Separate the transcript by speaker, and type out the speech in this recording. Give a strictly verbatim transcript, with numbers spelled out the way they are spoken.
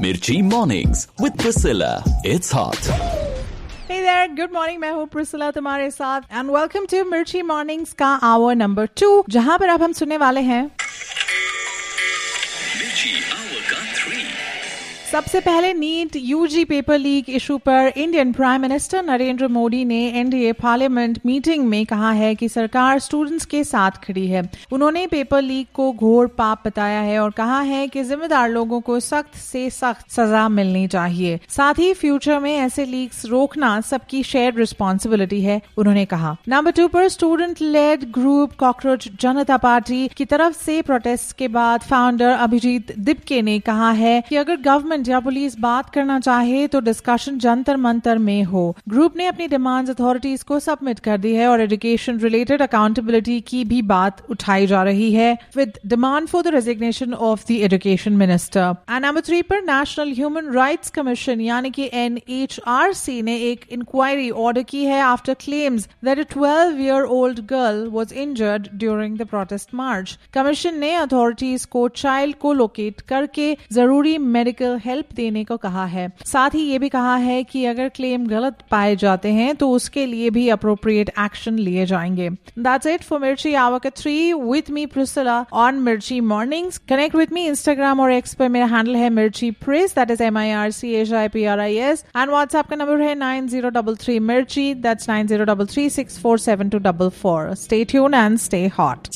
Speaker 1: Mirchi Mornings with Priscilla. It's hot.
Speaker 2: Hey there, good morning. मैं हूँ Priscilla तुम्हारे साथ एंड वेलकम टू मिर्ची मॉर्निंग्स का आवर नंबर टू, जहाँ पर अब हम सुनने वाले हैं
Speaker 1: Mirchi Hour का थ्री.
Speaker 2: सबसे पहले NEET UG paper leak issue पर Indian prime minister Narendra Modi ने एनडीए पार्लियामेंट मीटिंग में कहा है कि सरकार स्टूडेंट्स के साथ खड़ी है. उन्होंने पेपर लीक को घोर पाप बताया है और कहा है कि जिम्मेदार लोगों को सख्त से सख्त सजा मिलनी चाहिए. साथ ही फ्यूचर में ऐसे लीक्स रोकना सबकी शेयर्ड रिस्पॉन्सिबिलिटी है, उन्होंने कहा. नंबर टू पर स्टूडेंट लेड ग्रुप कॉकरोच जनता पार्टी की तरफ से प्रोटेस्ट के बाद फाउंडर अभिजीत दिपके ने कहा है कि अगर गवर्नमेंट या पुलिस बात करना चाहे तो डिस्कशन जंतर मंतर में हो. ग्रुप ने अपनी डिमांड्स अथॉरिटीज को सबमिट कर दी है और एजुकेशन रिलेटेड अकाउंटेबिलिटी की भी बात उठाई जा रही है with demand for the resignation of the education minister. And number three पर नेशनल ह्यूमन राइट्स कमीशन यानी कि एन एच आर सी ने एक इंक्वायरी ऑर्डर की है after claims that a twelve year old girl was injured during the protest March. Commission ने authorities को child को लोकेट करके जरूरी मेडिकल हेल्प देने को कहा है. साथ ही ये भी कहा है कि अगर क्लेम गलत पाए जाते हैं तो उसके लिए भी अप्रोप्रिएट एक्शन लिए जाएंगे. That's it for Mirchi Hour का three with me Priscilla on Mirchi Mornings. Connect with me Instagram और X पर मेरा हैंडल है Mirchi Pris, that is M I R C H I P R I S, and WhatsApp का number है nine zero three three Mirchi, that's nine zero three three six four seven two four four. Stay tuned and stay hot.